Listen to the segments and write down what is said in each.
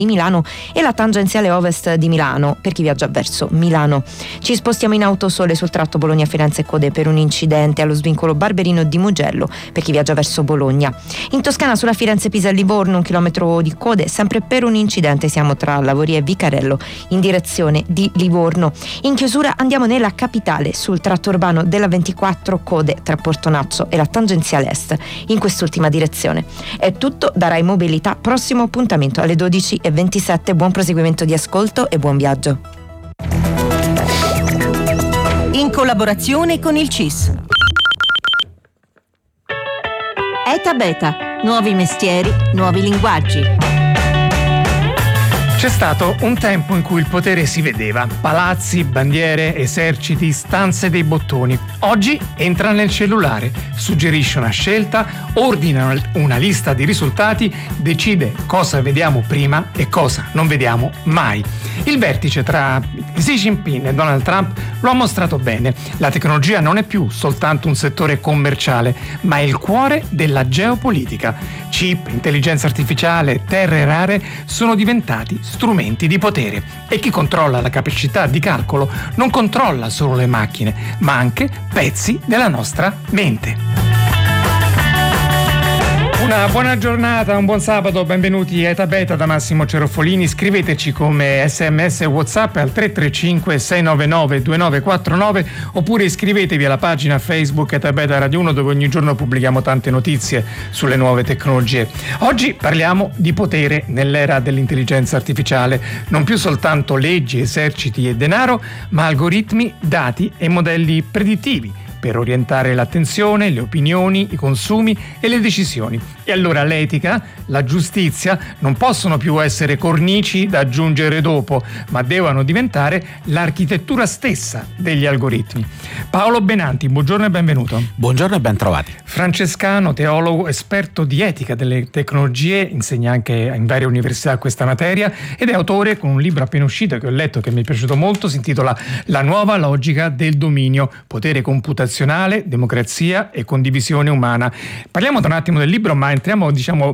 di Milano e la tangenziale ovest di Milano per chi viaggia verso Milano. Ci spostiamo in autosole sul tratto Bologna-Firenze, code per un incidente allo svincolo Barberino di Mugello per chi viaggia verso Bologna. In Toscana sulla Firenze-Pisa-Livorno 1 chilometro di code sempre per un incidente, siamo tra Lavoria e Vicarello in direzione di Livorno. In chiusura andiamo nella capitale sul tratto urbano della 24, code tra Portonazzo e la tangenziale est in quest'ultima direzione. È tutto da Rai Mobilità, prossimo appuntamento alle 12:27. Buon proseguimento di ascolto e buon viaggio. In collaborazione con il CIS. ETA Beta, nuovi mestieri, nuovi linguaggi. C'è stato un tempo in cui il potere si vedeva: palazzi, bandiere, eserciti, stanze dei bottoni. Oggi entra nel cellulare, suggerisce una scelta, ordina una lista di risultati, decide cosa vediamo prima e cosa non vediamo mai. Il vertice tra Xi Jinping e Donald Trump lo ha mostrato bene. La tecnologia non è più soltanto un settore commerciale, ma è il cuore della geopolitica. Chip, intelligenza artificiale, terre rare sono diventati strumenti di potere, e chi controlla la capacità di calcolo non controlla solo le macchine, ma anche pezzi della nostra mente. Una buona giornata, un buon sabato, benvenuti a ETA Beta da Massimo Cerofolini. Scriveteci come SMS e WhatsApp al 335 699 2949 oppure iscrivetevi alla pagina Facebook ETA Beta Radio 1, dove ogni giorno pubblichiamo tante notizie sulle nuove tecnologie. Oggi parliamo di potere nell'era dell'intelligenza artificiale, non più soltanto leggi, eserciti e denaro, ma algoritmi, dati e modelli predittivi per orientare l'attenzione, le opinioni, i consumi e le decisioni. E allora l'etica, la giustizia non possono più essere cornici da aggiungere dopo, ma devono diventare l'architettura stessa degli algoritmi. Paolo Benanti, buongiorno e benvenuto. Buongiorno e ben trovati. Francescano, teologo, esperto di etica delle tecnologie, insegna anche in varie università questa materia ed è autore con un libro appena uscito che ho letto che mi è piaciuto molto, si intitola La nuova logica del dominio, potere computazionale, democrazia e condivisione umana. Parliamo da un attimo del libro, ma entriamo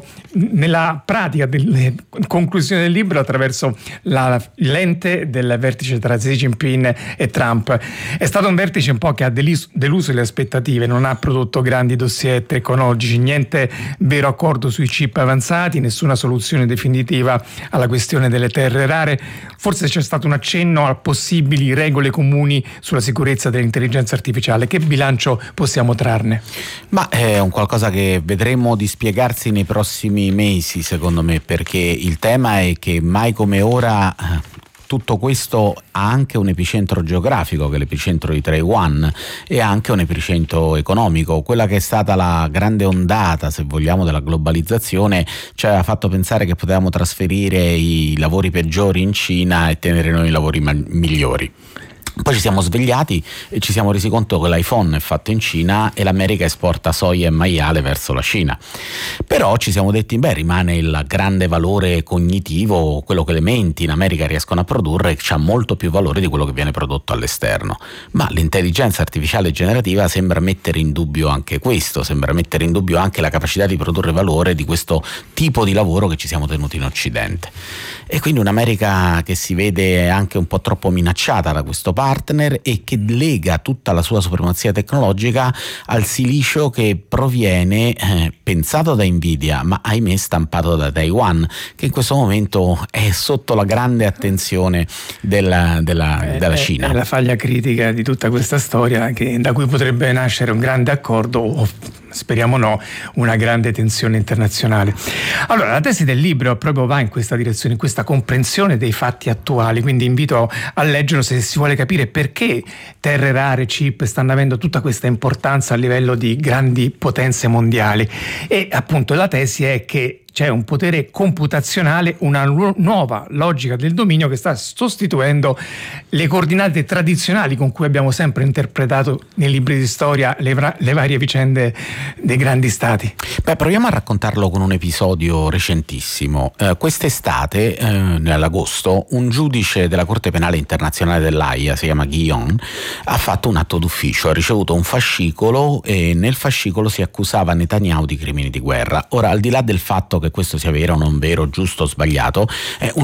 nella pratica delle conclusioni del libro attraverso la lente del vertice tra Xi Jinping e Trump. È stato un vertice un po' che ha deluso le aspettative, non ha prodotto grandi dossier tecnologici, niente vero accordo sui chip avanzati, nessuna soluzione definitiva alla questione delle terre rare. Forse c'è stato un accenno a possibili regole comuni sulla sicurezza dell'intelligenza artificiale. Che bilancio possiamo trarne? Ma è un qualcosa che vedremo dispiegarsi nei prossimi mesi, secondo me, perché il tema è che mai come ora tutto questo ha anche un epicentro geografico, che è l'epicentro di Taiwan, e anche un epicentro economico. Quella che è stata la grande ondata, se vogliamo, della globalizzazione ci aveva fatto pensare che potevamo trasferire i lavori peggiori in Cina e tenere noi i lavori migliori. Poi ci siamo svegliati e ci siamo resi conto che l'iPhone è fatto in Cina e l'America esporta soia e maiale verso la Cina. Però ci siamo detti, rimane il grande valore cognitivo, quello che le menti in America riescono a produrre, che ha molto più valore di quello che viene prodotto all'esterno. Ma l'intelligenza artificiale generativa sembra mettere in dubbio anche questo, sembra mettere in dubbio anche la capacità di produrre valore di questo tipo di lavoro che ci siamo tenuti in Occidente. E quindi un'America che si vede anche un po' troppo minacciata da questo partner e che lega tutta la sua supremazia tecnologica al silicio che proviene pensato da Nvidia, ma ahimè stampato da Taiwan, che in questo momento è sotto la grande attenzione della Cina. È la faglia critica di tutta questa storia, da cui potrebbe nascere un grande accordo o, speriamo no, una grande tensione internazionale. Allora, la tesi del libro proprio va in questa direzione, in questa comprensione dei fatti attuali, quindi invito a leggerlo se si vuole capire perché terre rare, chip stanno avendo tutta questa importanza a livello di grandi potenze mondiali. E appunto la tesi è che c'è un potere computazionale, una nuova logica del dominio che sta sostituendo le coordinate tradizionali con cui abbiamo sempre interpretato nei libri di storia le varie vicende dei grandi stati. Proviamo a raccontarlo con un episodio recentissimo. Quest'estate, nell'agosto, un giudice della Corte Penale Internazionale dell'Aia, si chiama Guillon, ha fatto un atto d'ufficio, ha ricevuto un fascicolo e nel fascicolo si accusava Netanyahu di crimini di guerra. Ora, al di là del fatto che questo sia vero o non vero, giusto o sbagliato,